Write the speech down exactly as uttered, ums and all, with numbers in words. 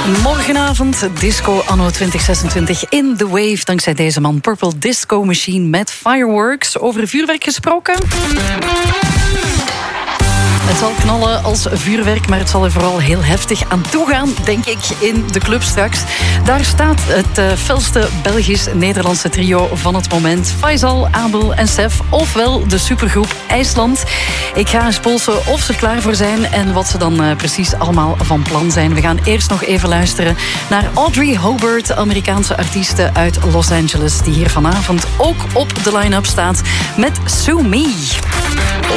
Morgenavond, disco anno twintig zesentwintig in The Wave. Dankzij deze man, Purple Disco Machine met Fireworks. Over vuurwerk gesproken. Het zal knallen als vuurwerk, maar het zal er vooral heel heftig aan toe gaan, denk ik, in de club straks. Daar staat het uh, felste Belgisch-Nederlandse trio van het moment. Faisal, Abel en Sef, ofwel de supergroep IJsland. Ik ga eens polsen of ze er klaar voor zijn en wat ze dan uh, precies allemaal van plan zijn. We gaan eerst nog even luisteren naar Audrey Hobart, de Amerikaanse artieste uit Los Angeles, die hier vanavond ook op de line-up staat met Sue Me.